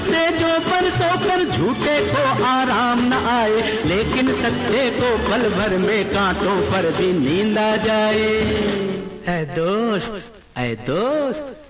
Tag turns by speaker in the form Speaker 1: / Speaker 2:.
Speaker 1: सेजों पर सोकर झूठे को आराम न आए, लेकिन सच्चे को पल भर में कांटों पर भी नींद आ जाए। ऐ दोस्त, ऐ दोस्त,